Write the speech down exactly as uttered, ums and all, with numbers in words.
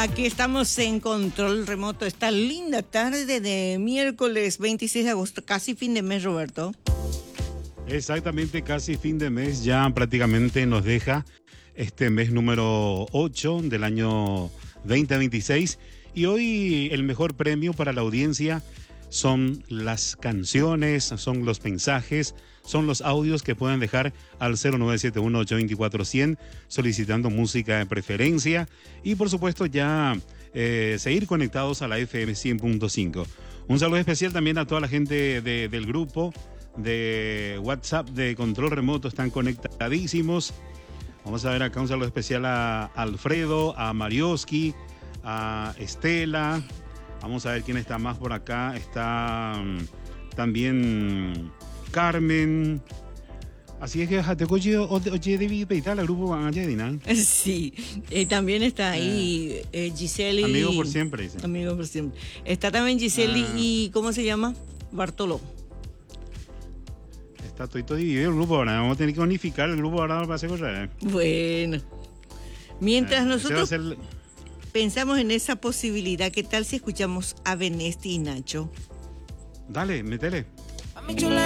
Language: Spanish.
Aquí estamos en control remoto. Esta linda tarde de miércoles veintiséis de agosto, casi fin de mes, Roberto. Exactamente, casi fin de mes, ya prácticamente nos deja este mes número ocho del año veinte veintiséis. Y hoy el mejor premio para la audiencia son las canciones, son los mensajes, son los audios que pueden dejar al cero nueve siete uno, ocho dos cuatro, cien solicitando música de preferencia y por supuesto ya eh, seguir conectados a la F M cien punto cinco. Un saludo especial también a toda la gente de, del grupo de WhatsApp de Control Remoto, están conectadísimos. Vamos a ver acá un saludo especial a Alfredo, a Marioski, a Estela. Vamos a ver quién está más por acá. Está um, también Carmen. Así es que te oye, oye, David Peital, el grupo Angelina. Sí, eh, también está ahí eh, Giseli. Amigo por siempre, dice. Amigo por siempre. Está también Giseli ah. y, ¿cómo se llama? Bartoló. Está todo, todo dividido el grupo ahora. Vamos a tener que unificar el grupo ahora para hacer cosas. Bueno. Mientras eh, nosotros el... pensamos en esa posibilidad, ¿qué tal si escuchamos a Benesti y Nacho? Dale, métele.